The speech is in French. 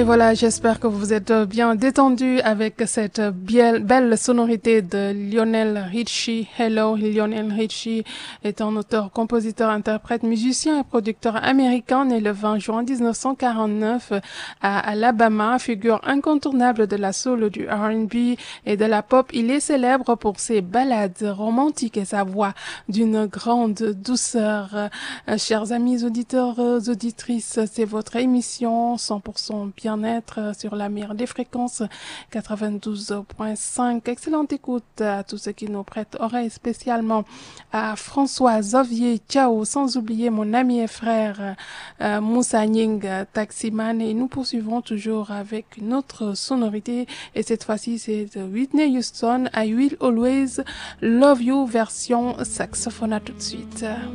Et voilà, j'espère que vous êtes bien détendus avec cette belle sonorité de Lionel Richie. Hello, Lionel Richie est un auteur, compositeur, interprète, musicien et producteur américain né le 20 juin 1949 à Alabama, figure incontournable de la soul, du R&B et de la pop. Il est célèbre pour ses ballades romantiques et sa voix d'une grande douceur. Chers amis auditeurs, auditrices, c'est votre émission 100% bien-être sur la meilleure des fréquences 92.5. Excellente écoute à tous ceux qui nous prêtent oreille, spécialement à François Xavier Ciao, sans oublier mon ami et frère Moussa Nying, taximan. Et nous poursuivons toujours avec une autre sonorité, et cette fois-ci c'est Whitney Houston, I Will Always Love You version saxophone. À tout de suite.